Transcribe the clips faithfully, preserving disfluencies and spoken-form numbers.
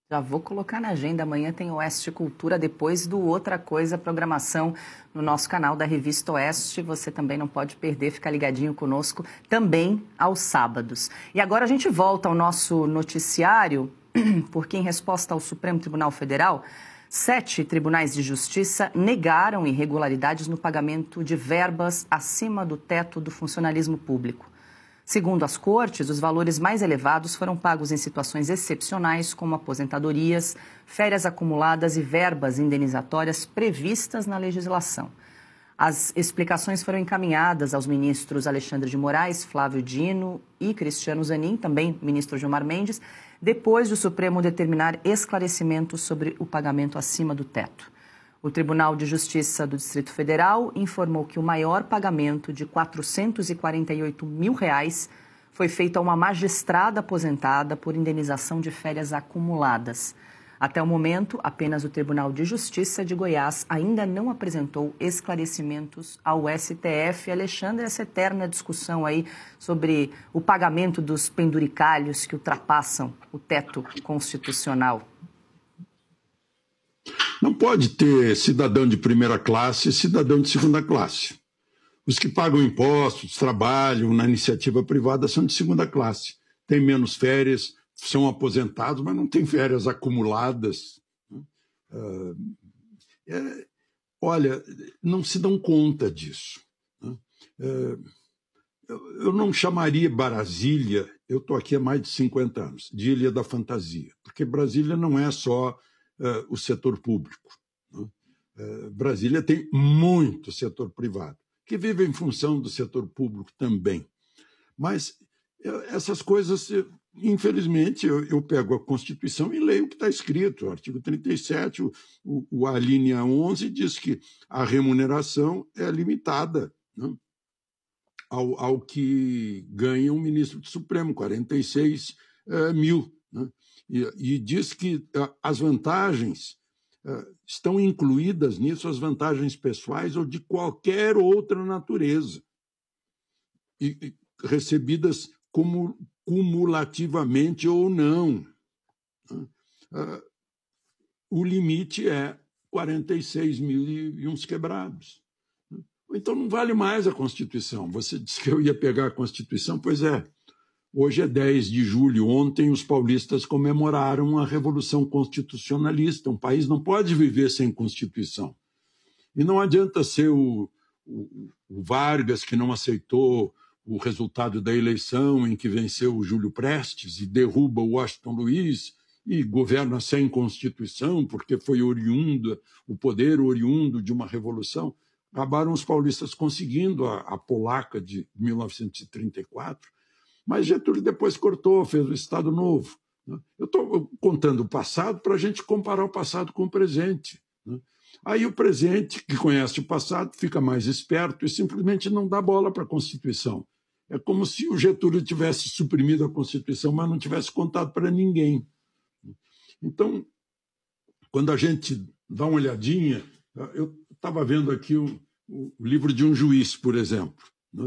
Já vou colocar na agenda. Amanhã tem Oeste Cultura, depois do Outra Coisa, programação no nosso canal da Revista Oeste. Você também não pode perder, fica ligadinho conosco também aos sábados. E agora a gente volta ao nosso noticiário, porque em resposta ao Supremo Tribunal Federal, sete tribunais de justiça negaram irregularidades no pagamento de verbas acima do teto do funcionalismo público. Segundo as cortes, os valores mais elevados foram pagos em situações excepcionais, como aposentadorias, férias acumuladas e verbas indenizatórias previstas na legislação. As explicações foram encaminhadas aos ministros Alexandre de Moraes, Flávio Dino e Cristiano Zanin, também ministro Gilmar Mendes, depois do Supremo determinar esclarecimentos sobre o pagamento acima do teto. O Tribunal de Justiça do Distrito Federal informou que o maior pagamento de quatrocentos e quarenta e oito mil reais foi feito a uma magistrada aposentada por indenização de férias acumuladas. Até o momento, apenas o Tribunal de Justiça de Goiás ainda não apresentou esclarecimentos ao S T F. Alexandre, essa eterna discussão aí sobre o pagamento dos penduricalhos que ultrapassam o teto constitucional. Não pode ter cidadão de primeira classe e cidadão de segunda classe. Os que pagam impostos, trabalham na iniciativa privada são de segunda classe. Têm menos férias, são aposentados, mas não têm férias acumuladas. Uh, é, olha, não se dão conta disso. Uh, eu, eu não chamaria Brasília, eu estou aqui há mais de cinquenta anos, de Ilha da Fantasia, porque Brasília não é só Uh, o setor público. Né? Uh, Brasília tem muito setor privado, que vive em função do setor público também. Mas uh, essas coisas, uh, infelizmente, eu, eu pego a Constituição e leio o que está escrito. O artigo trinta e sete, o, o, a linha onze, diz que a remuneração é limitada, né? ao, ao que ganha um ministro do Supremo, quarenta e seis uh, mil. Né? E, e diz que uh, as vantagens uh, estão incluídas nisso, as vantagens pessoais ou de qualquer outra natureza, e, e recebidas como, cumulativamente ou não. Uh, uh, o limite é quarenta e seis mil e, e uns quebrados. Então não vale mais a Constituição. Você disse que eu ia pegar a Constituição, pois é. Hoje é dez de julho. Ontem os paulistas comemoraram a Revolução Constitucionalista. Um país não pode viver sem Constituição. E não adianta ser o, o, o Vargas, que não aceitou o resultado da eleição em que venceu o Júlio Prestes e derruba o Washington Luiz e governa sem Constituição, porque foi oriundo, o poder oriundo de uma revolução. Acabaram os paulistas conseguindo a, a polaca de mil novecentos e trinta e quatro, mas Getúlio depois cortou, fez o Estado Novo. Eu estou contando o passado para a gente comparar o passado com o presente. Aí o presente, que conhece o passado, fica mais esperto e simplesmente não dá bola para a Constituição. É como se o Getúlio tivesse suprimido a Constituição, mas não tivesse contado para ninguém. Então, quando a gente dá uma olhadinha, eu estava vendo aqui o, o livro de um juiz, por exemplo.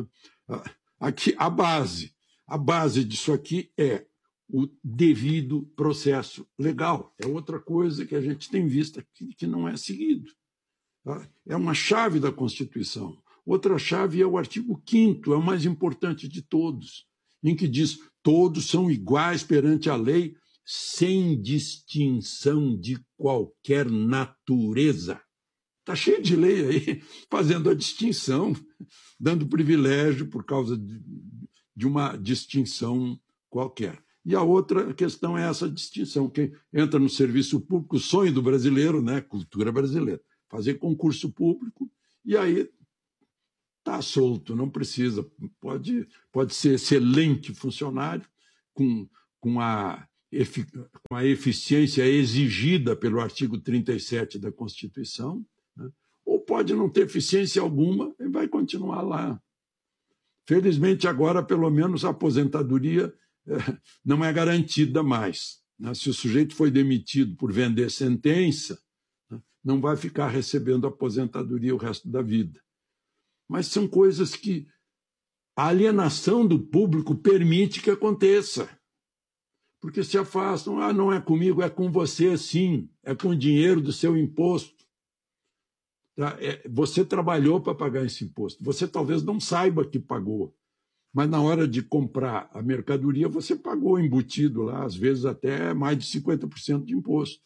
Aqui, a base. A base disso aqui é o devido processo legal. É outra coisa que a gente tem visto aqui que não é seguido. Tá? É uma chave da Constituição. Outra chave é o artigo quinto, é o mais importante de todos, em que diz: todos são iguais perante a lei, sem distinção de qualquer natureza. Está cheio de lei aí, fazendo a distinção, dando privilégio por causa de de uma distinção qualquer. E a outra questão é essa distinção. Quem entra no serviço público, o sonho do brasileiro, né? Cultura brasileira, fazer concurso público, e aí está solto, não precisa. Pode, pode ser excelente funcionário, com, com, a, com a eficiência exigida pelo artigo trinta e sete da Constituição, né? Ou pode não ter eficiência alguma e vai continuar lá. Felizmente, agora, pelo menos, a aposentadoria eh, não é garantida mais. Né? Se o sujeito foi demitido por vender sentença, né, não vai ficar recebendo aposentadoria o resto da vida. Mas são coisas que a alienação do público permite que aconteça. porque se afastam. Ah, não é comigo, é com você, sim. É com o dinheiro do seu imposto. Você trabalhou para pagar esse imposto. Você talvez não saiba que pagou, mas na hora de comprar a mercadoria, você pagou embutido lá, às vezes até mais de cinquenta por cento de imposto.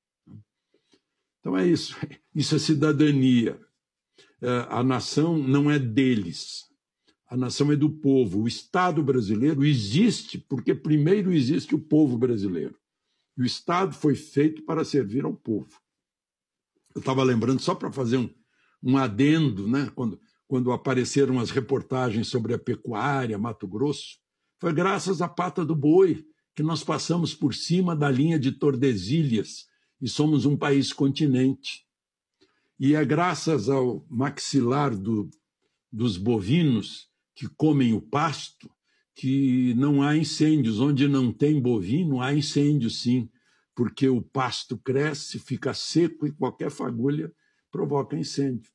Então é isso. Isso é cidadania. A nação não é deles. A nação é do povo. O Estado brasileiro existe porque primeiro existe o povo brasileiro. E o Estado foi feito para servir ao povo. Eu estava lembrando, só para fazer um, um adendo, né? quando, quando apareceram as reportagens sobre a pecuária, Mato Grosso, foi graças à pata do boi que nós passamos por cima da linha de Tordesilhas e somos um país continente. E é graças ao maxilar do, dos bovinos que comem o pasto que não há incêndios. Onde não tem bovino, há incêndio, sim, porque o pasto cresce, fica seco e qualquer fagulha provoca incêndio.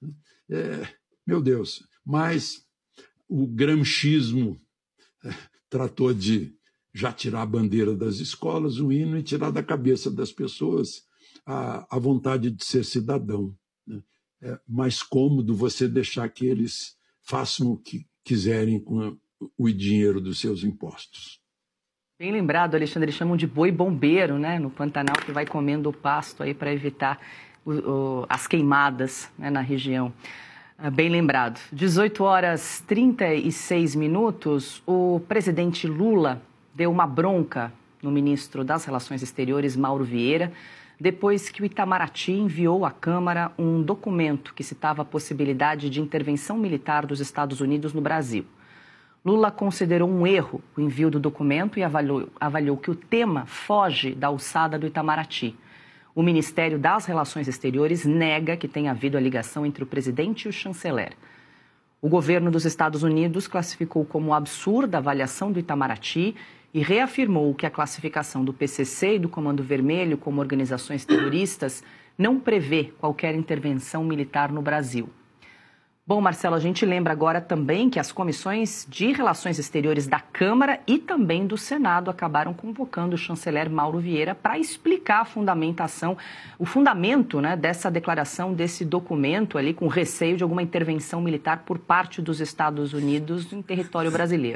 É, meu Deus, mas o gramscismo é, tratou de já tirar a bandeira das escolas, o hino, e tirar da cabeça das pessoas a, a vontade de ser cidadão. Né? É mais cômodo você deixar que eles façam o que quiserem com o dinheiro dos seus impostos. Bem lembrado, Alexandre, eles chamam de boi bombeiro, né, no Pantanal, que vai comendo o pasto aí para evitar o, o, as queimadas, né, na região. Bem lembrado. dezoito horas e trinta e seis minutos, o presidente Lula deu uma bronca no ministro das Relações Exteriores, Mauro Vieira, depois que o Itamaraty enviou à Câmara um documento que citava a possibilidade de intervenção militar dos Estados Unidos no Brasil. Lula considerou um erro o envio do documento e avaliou, avaliou que o tema foge da alçada do Itamaraty. O Ministério das Relações Exteriores nega que tenha havido a ligação entre o presidente e o chanceler. O governo dos Estados Unidos classificou como absurda a avaliação do Itamaraty e reafirmou que a classificação do P C C e do Comando Vermelho como organizações terroristas não prevê qualquer intervenção militar no Brasil. Bom, Marcelo, a gente lembra agora também que as comissões de Relações Exteriores da Câmara e também do Senado acabaram convocando o chanceler Mauro Vieira para explicar a fundamentação, o fundamento, né, dessa declaração, desse documento ali, com receio de alguma intervenção militar por parte dos Estados Unidos em território brasileiro.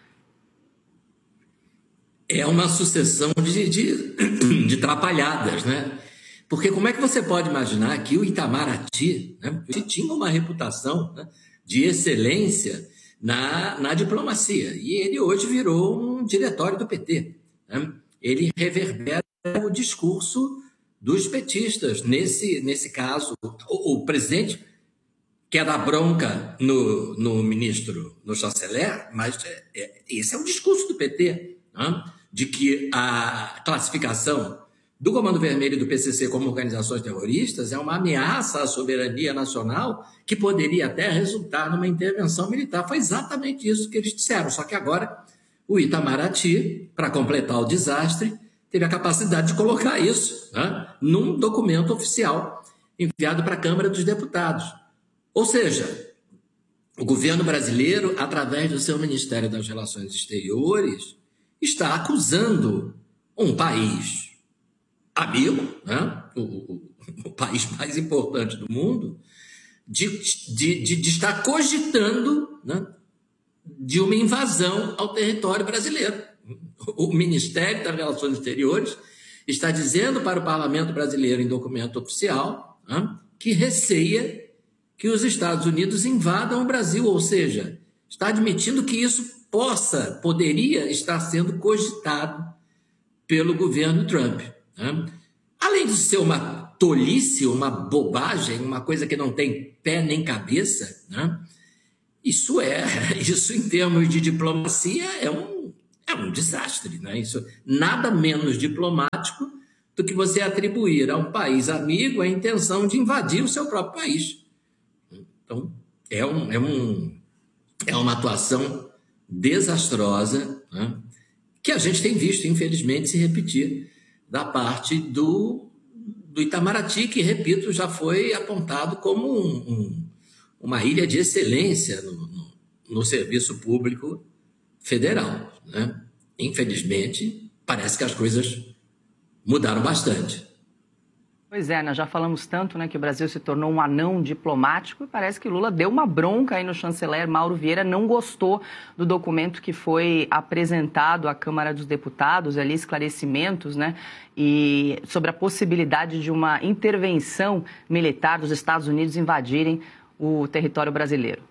É uma sucessão de, de, de trapalhadas, né? Porque como é que você pode imaginar que o Itamaraty, né, tinha uma reputação, né, de excelência na, na diplomacia, e ele hoje virou um diretório do P T. Né? Ele reverbera o discurso dos petistas. Nesse, nesse caso, o, o presidente quer dar bronca no, no ministro, no chanceler, mas é, é, esse é o discurso do P T, né? De que a classificação do Comando Vermelho e do P C C como organizações terroristas é uma ameaça à soberania nacional que poderia até resultar numa intervenção militar. Foi exatamente isso que eles disseram, só que agora o Itamaraty, para completar o desastre, teve a capacidade de colocar isso, né, num documento oficial enviado para a Câmara dos Deputados. Ou seja, o governo brasileiro, através do seu Ministério das Relações Exteriores, está acusando um país amigo, né? o, o, o país mais importante do mundo, de, de, de, de estar cogitando, né, de uma invasão ao território brasileiro. O Ministério das Relações Exteriores está dizendo para o Parlamento brasileiro, em documento oficial, né, que receia que os Estados Unidos invadam o Brasil, ou seja, está admitindo que isso possa, poderia estar sendo cogitado pelo governo Trump. Né? Além de ser uma tolice, uma bobagem, uma coisa que não tem pé nem cabeça, né? isso é, isso em termos de diplomacia é um, é um desastre. Né? Isso, nada menos diplomático do que você atribuir a um país amigo a intenção de invadir o seu próprio país. Então, é, um, é, um, é uma atuação desastrosa, né? Que a gente tem visto, infelizmente, se repetir da parte do, do Itamaraty, que, repito, já foi apontado como um, um, uma ilha de excelência no, no, no serviço público federal. Né? Infelizmente, parece que as coisas mudaram bastante. Pois é, nós já falamos tanto, né, que o Brasil se tornou um anão diplomático e parece que Lula deu uma bronca aí no chanceler Mauro Vieira, não gostou do documento que foi apresentado à Câmara dos Deputados, ali esclarecimentos, né, e sobre a possibilidade de uma intervenção militar dos Estados Unidos invadirem o território brasileiro.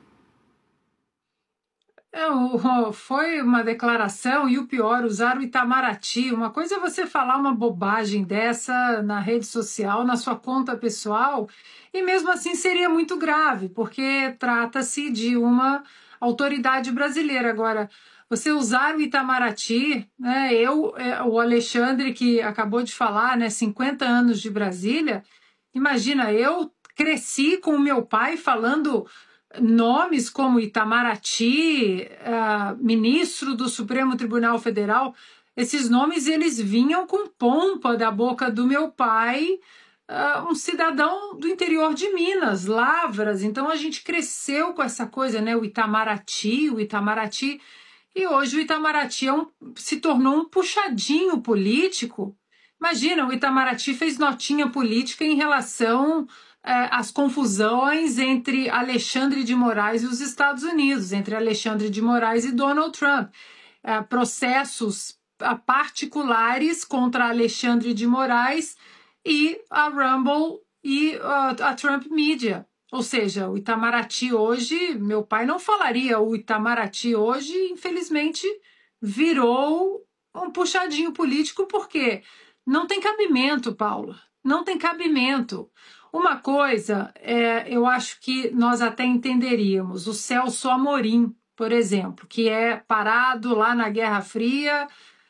É, foi uma declaração, e o pior, usar o Itamaraty. Uma coisa é você falar uma bobagem dessa na rede social, na sua conta pessoal, e mesmo assim seria muito grave, porque trata-se de uma autoridade brasileira. Agora, você usar o Itamaraty, né, eu, o Alexandre, que acabou de falar, né, cinquenta anos de Brasília, imagina, eu cresci com o meu pai falando nomes como Itamaraty, uh, ministro do Supremo Tribunal Federal. Esses nomes eles vinham com pompa da boca do meu pai, uh, um cidadão do interior de Minas, Lavras. Então a gente cresceu com essa coisa, né? O Itamaraty, o Itamaraty. E hoje o Itamaraty é um, se tornou um puxadinho político. Imagina, o Itamaraty fez notinha política em relação as confusões entre Alexandre de Moraes e os Estados Unidos, entre Alexandre de Moraes e Donald Trump. Processos particulares contra Alexandre de Moraes e a Rumble e a Trump Media. Ou seja, o Itamaraty hoje, meu pai não falaria, o Itamaraty hoje, infelizmente, virou um puxadinho político, porque não tem cabimento, Paula, não tem cabimento. Uma coisa, é, eu acho que nós até entenderíamos, o Celso Amorim, por exemplo, que é parado lá na Guerra Fria,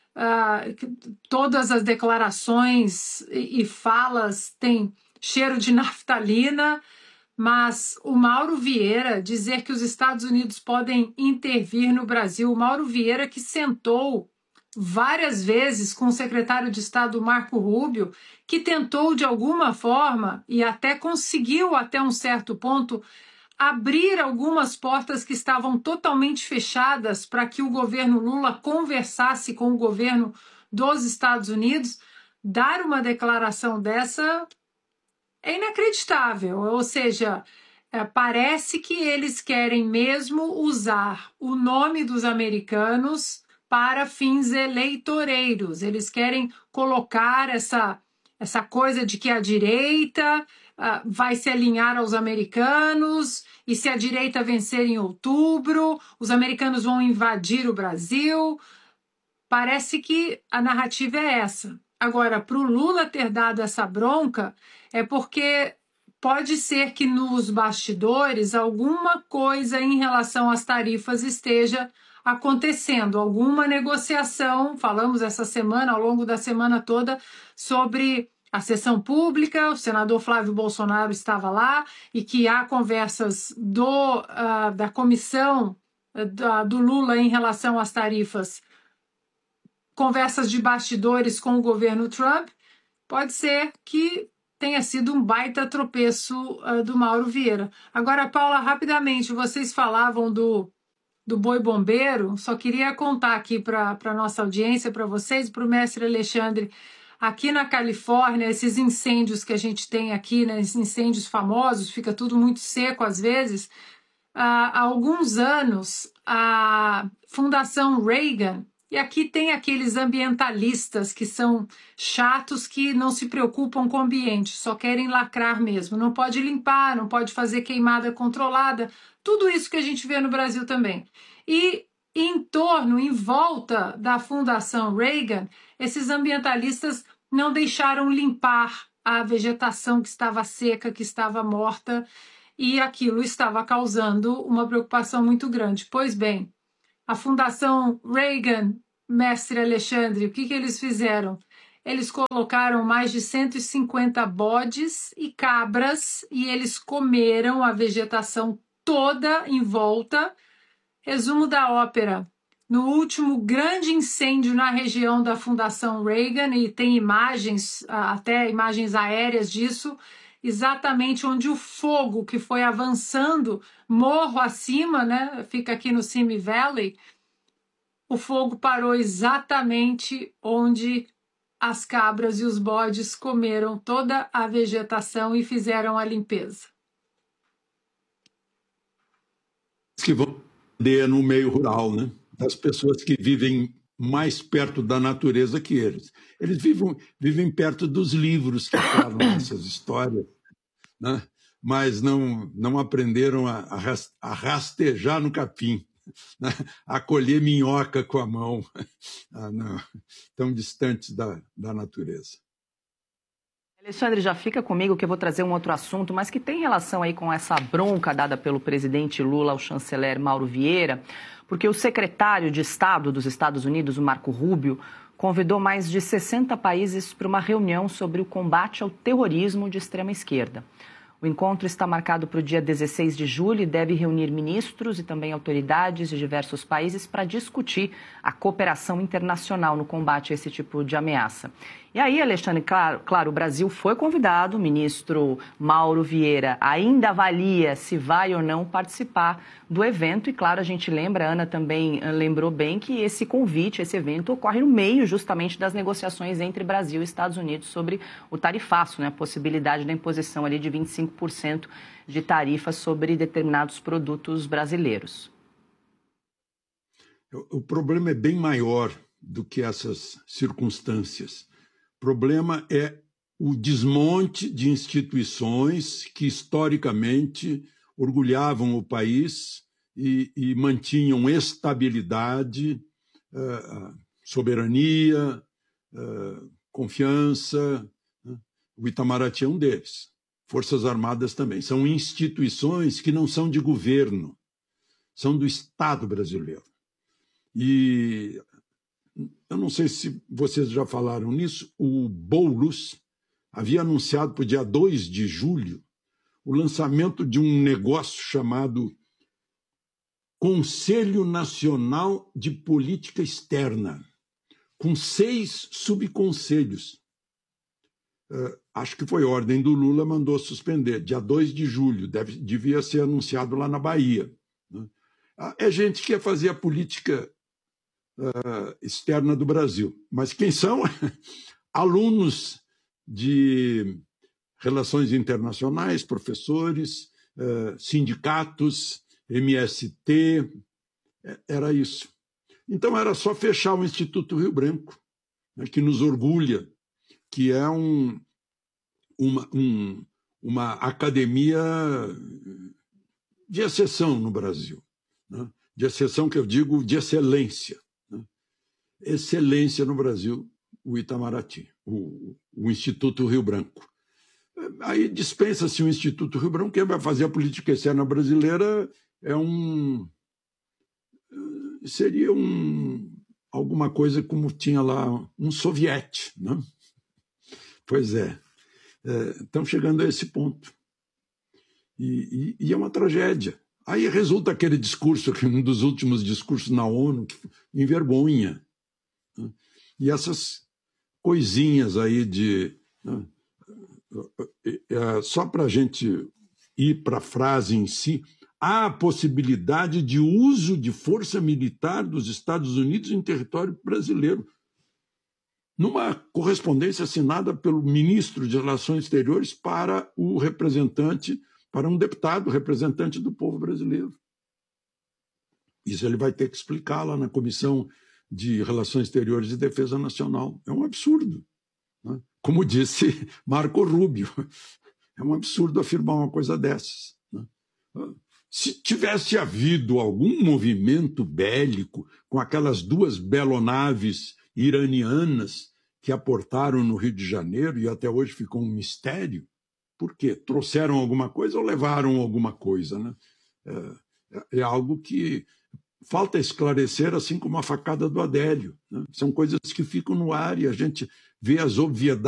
uh, todas as declarações e, e falas têm cheiro de naftalina, mas o Mauro Vieira dizer que os Estados Unidos podem intervir no Brasil, o Mauro Vieira que sentou várias vezes com o secretário de Estado Marco Rubio, que tentou de alguma forma e até conseguiu até um certo ponto abrir algumas portas que estavam totalmente fechadas para que o governo Lula conversasse com o governo dos Estados Unidos. Dar uma declaração dessa é inacreditável, ou seja, é, parece que eles querem mesmo usar o nome dos americanos para fins eleitoreiros. Eles querem colocar essa, essa coisa de que a direita uh, vai se alinhar aos americanos, e se a direita vencer em outubro, os americanos vão invadir o Brasil. Parece que a narrativa é essa. Agora, para o Lula ter dado essa bronca, é porque pode ser que nos bastidores alguma coisa em relação às tarifas esteja acontecendo, alguma negociação. Falamos essa semana, ao longo da semana toda, sobre a sessão pública. O senador Flávio Bolsonaro estava lá e que há conversas do, uh, da comissão uh, do Lula em relação às tarifas, conversas de bastidores com o governo Trump. Pode ser que tenha sido um baita tropeço uh, do Mauro Vieira. Agora, Paula, rapidamente, vocês falavam do do boi bombeiro. Só queria contar aqui para a nossa audiência, para vocês, para o mestre Alexandre, aqui na Califórnia, esses incêndios que a gente tem aqui, né, esses incêndios famosos, fica tudo muito seco às vezes. Há alguns anos, a Fundação Reagan, e aqui tem aqueles ambientalistas que são chatos, que não se preocupam com o ambiente, só querem lacrar mesmo. Não pode limpar, não pode fazer queimada controlada, tudo isso que a gente vê no Brasil também. E em torno, em volta da Fundação Reagan, esses ambientalistas não deixaram limpar a vegetação que estava seca, que estava morta, e aquilo estava causando uma preocupação muito grande. Pois bem, a Fundação Reagan, mestre Alexandre, o que, que eles fizeram? Eles colocaram mais de cento e cinquenta bodes e cabras e eles comeram a vegetação toda em volta. Resumo da ópera: no último grande incêndio na região da Fundação Reagan, e tem imagens, até imagens aéreas disso, exatamente onde o fogo que foi avançando morro acima, né, fica aqui no Simi Valley, o fogo parou exatamente onde as cabras e os bodes comeram toda a vegetação e fizeram a limpeza. Que vão no meio rural, né? Das pessoas que vivem mais perto da natureza que eles. Eles vivem, vivem perto dos livros que falam essas histórias, né? Mas não, não aprenderam a, a rastejar no capim, né? A colher minhoca com a mão, ah, não, tão distantes da, da natureza. Alexandre, já fica comigo que eu vou trazer um outro assunto, mas que tem relação aí com essa bronca dada pelo presidente Lula ao chanceler Mauro Vieira, porque o secretário de Estado dos Estados Unidos, o Marco Rubio, convidou mais de sessenta países para uma reunião sobre o combate ao terrorismo de extrema esquerda. O encontro está marcado para o dia dezesseis de julho e deve reunir ministros e também autoridades de diversos países para discutir a cooperação internacional no combate a esse tipo de ameaça. E aí, Alexandre, claro, claro, o Brasil foi convidado, o ministro Mauro Vieira ainda avalia se vai ou não participar do evento. E, claro, a gente lembra, a Ana também lembrou bem, que esse convite, esse evento, ocorre no meio justamente das negociações entre Brasil e Estados Unidos sobre o tarifaço, né? A possibilidade da imposição ali de vinte e cinco por cento de tarifa sobre determinados produtos brasileiros. O problema é bem maior do que essas circunstâncias. O problema é o desmonte de instituições que, historicamente, orgulhavam o país e, e mantinham estabilidade, uh, soberania, uh, confiança. O Itamaraty é um deles. Forças Armadas também. São instituições que não são de governo, são do Estado brasileiro. E eu não sei se vocês já falaram nisso, o Boulos havia anunciado para o dia dois de julho o lançamento de um negócio chamado Conselho Nacional de Política Externa, com seis subconselhos. Uh, acho que foi ordem do Lula, mandou suspender, dia dois de julho, deve, devia ser anunciado lá na Bahia. Né? É gente que quer fazer a política uh, externa do Brasil. Mas quem são? Alunos de relações internacionais, professores, uh, sindicatos, M S T, era isso. Então era só fechar o Instituto Rio Branco, né, que nos orgulha, que é um, uma, um, uma academia de exceção no Brasil. Né? De exceção que eu digo de excelência. Né? Excelência no Brasil, o Itamaraty, o, o Instituto Rio Branco. Aí dispensa-se o Instituto Rio Branco, quem vai fazer a política externa brasileira é um... seria um, alguma coisa como tinha lá um soviete, né? Pois é, é, estão chegando a esse ponto. E, e, e é uma tragédia. Aí resulta aquele discurso, um dos últimos discursos na ONU, que envergonha. Né? E essas coisinhas aí de... Né? Só para a gente ir para a frase em si, há a possibilidade de uso de força militar dos Estados Unidos em território brasileiro, numa correspondência assinada pelo ministro de Relações Exteriores para o representante, para um deputado representante do povo brasileiro. Isso ele vai ter que explicar lá na Comissão de Relações Exteriores e Defesa Nacional. É um absurdo, né? Como disse Marco Rubio, é um absurdo afirmar uma coisa dessas, né? Se tivesse havido algum movimento bélico com aquelas duas belonaves iranianas que aportaram no Rio de Janeiro e até hoje ficou um mistério, por quê? Trouxeram alguma coisa ou levaram alguma coisa, né? É, é algo que falta esclarecer, assim como a facada do Adélio, né? São coisas que ficam no ar e a gente vê as obviedades